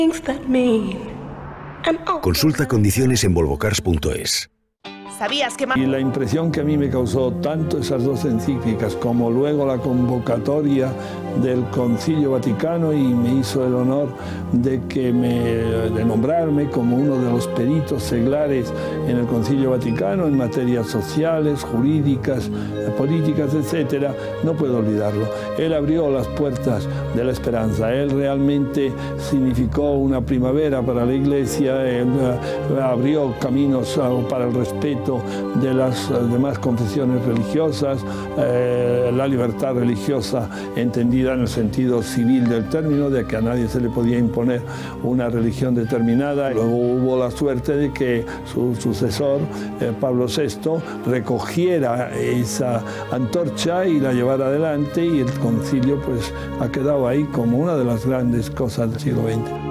Consulta condiciones en volvocars.es. ¿Sabías que... Y la impresión que a mí me causó tanto esas dos encíclicas como luego la convocatoria del Concilio Vaticano, y me hizo el honor de nombrarme como uno de los peritos seglares en el Concilio Vaticano en materias sociales, jurídicas, políticas, etc. No puedo olvidarlo. Él abrió las puertas de la esperanza. Él realmente significó una primavera para la Iglesia. Él abrió caminos para el respeto de las demás confesiones religiosas, la libertad religiosa entendida en el sentido civil del término, de que a nadie se le podía imponer una religión determinada. Luego hubo la suerte de que su sucesor, Pablo VI, recogiera esa antorcha y la llevara adelante, y el concilio pues ha quedado ahí como una de las grandes cosas del siglo XX.